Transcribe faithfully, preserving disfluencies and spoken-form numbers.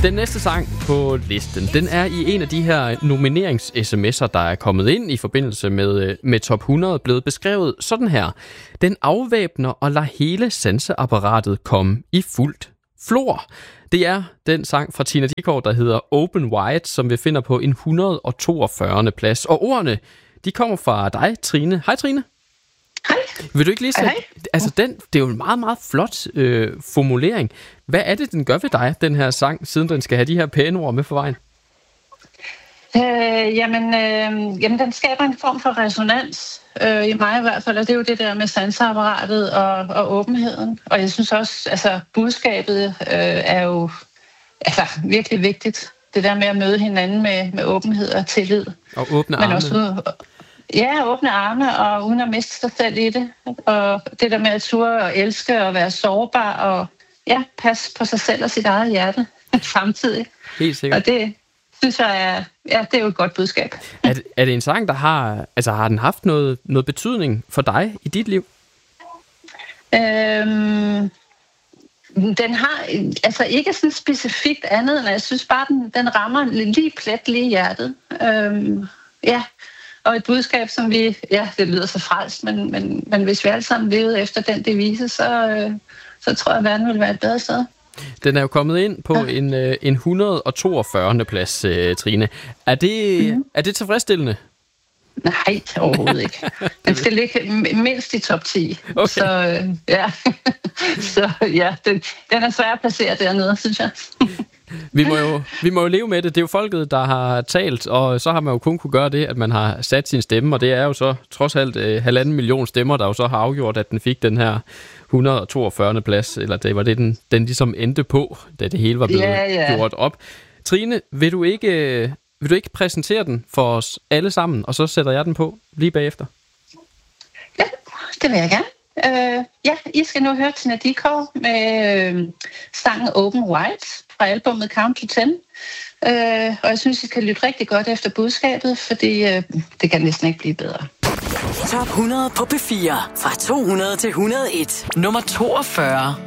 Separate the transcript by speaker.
Speaker 1: Den næste sang på listen, den er i en af de her nominerings-sms'er, der er kommet ind i forbindelse med, med top hundrede, blevet beskrevet sådan her. Den afvæbner og lader hele sanseapparatet komme i fuldt flor. Det er den sang fra Tina Dickow, der hedder Open Wide, som vi finder på en et hundrede og toogfyrre plads. Og ordene, de kommer fra dig, Trine. Hej, Trine.
Speaker 2: Hej.
Speaker 1: Vil du ikke lige sætte...
Speaker 2: Hej.
Speaker 1: Altså, den, det er jo en meget, meget flot øh, formulering. Hvad er det, den gør ved dig, den her sang, siden den skal have de her pæne ord med for vejen?
Speaker 2: Øh, jamen, øh, jamen, den skaber en form for resonans, øh, i mig i hvert fald, og det er jo det der med sanseapparatet og, og åbenheden. Og jeg synes også, altså, budskabet øh, er jo altså, virkelig vigtigt. Det der med at møde hinanden med, med åbenhed og tillid.
Speaker 1: Og åbne arme.
Speaker 2: Men også, ja, åbne arme, og uden at miste sig selv i det. Og det der med at ture og elske og være sårbar, og ja, passe på sig selv og sit eget hjerte samtidig.
Speaker 1: Helt sikkert.
Speaker 2: Og det synes jeg er, ja, det er jo et godt budskab.
Speaker 1: Er det, er det en sang, der har, altså har den haft noget, noget betydning for dig i dit liv?
Speaker 2: Øhm, den har altså ikke sådan specifikt andet, end jeg synes bare, den, den rammer lige plet lige i hjertet. Øhm, ja, og et budskab, som vi, ja, det lyder så frelst, men, men, men hvis vi alle sammen levede efter den devise, så, øh, så tror jeg, at verden ville være et bedre sted.
Speaker 1: Den er jo kommet ind på ja. en, en et hundrede og toogfyrre plads, uh, Trine. Er det, mm-hmm. er det tilfredsstillende?
Speaker 2: Nej, overhovedet ikke. Den skal ligge mindst i top ti.
Speaker 1: Okay.
Speaker 2: Så øh, ja, så, ja den, den er svær at placere dernede, synes jeg.
Speaker 1: Vi må, jo, vi må jo leve med det. Det er jo folket, der har talt, og så har man jo kun kunne gøre det, at man har sat sin stemme, og det er jo så trods alt eh, halvanden million stemmer, der jo så har afgjort, at den fik den her et hundrede og toogfyrre plads, eller det var det, den, den ligesom endte på, da det hele var blevet
Speaker 2: ja, ja.
Speaker 1: gjort op. Trine, vil du ikke, vil du ikke præsentere den for os alle sammen, og så sætter jeg den på lige bagefter?
Speaker 2: Ja, det vil jeg gerne. Uh, ja, I skal nu høre Tina Dickow med uh, sangen Open Wide fra albumet Count to ten. Uh, og jeg synes, I skal lytte rigtig godt efter budskabet, fordi uh, det kan næsten ikke blive bedre.
Speaker 3: Top hundrede på P fire. Fra to hundrede til et hundrede og en. Nummer toogfyrre.